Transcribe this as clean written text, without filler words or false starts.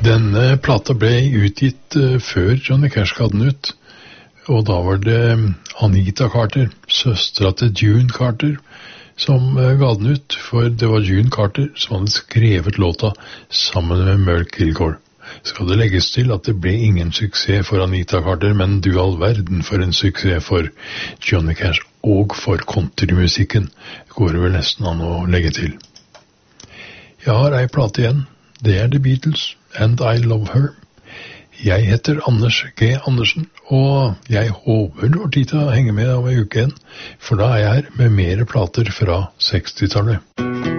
Denne plata ble utgitt før Johnny Cash ga den ut, og da var det Anita Carter, søstera til June Carter, som ga den ut, for det var June Carter som hadde skrevet låta sammen med Merle Kilgore. Skal det legges til at det ble ingen suksess for Anita Carter, men du all verden for en suksess for Johnny Cash og for countrymusikken, går det vel nesten an å legge til. Jeg har ei plate igjen, det er The Beatles, And I Love Her. Jeg heter Anders G. Andersen, og jeg håper du har tid til å henge med av en uke igjen, for da er jeg her med mer plater fra 60-tallet.